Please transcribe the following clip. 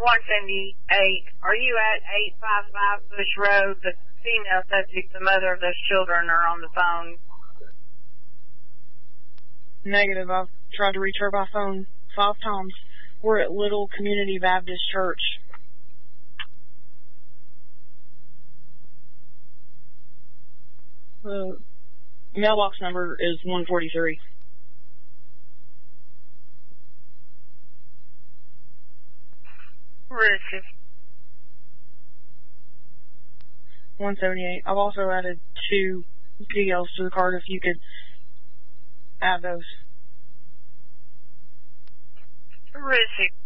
178. Are you at 855 Bush Road? The female subject, the mother of those children, are on the phone. Negative. I've tried to reach her by phone 5 times. We're at Little Community Baptist Church. The mailbox number is 143. Where is she? 178. I've also added 2 PLs to the card if you could add those. Where is she?